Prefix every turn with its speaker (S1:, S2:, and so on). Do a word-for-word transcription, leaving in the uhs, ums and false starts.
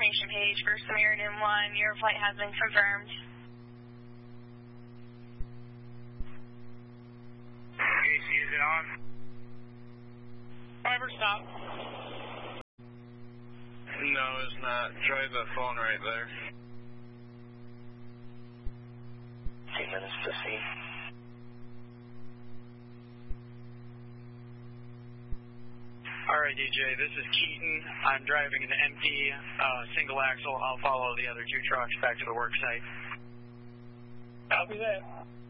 S1: confirmation page for Samaritan one. Your flight has been confirmed.
S2: A C, is it on?
S3: Driver, stop.
S4: No, it's not. Try the phone right there.
S2: Eight minutes to see.
S3: Alright, D J, this is Keaton. I'm driving an empty uh, single axle. I'll follow the other two trucks back to the work site.
S5: Copy that.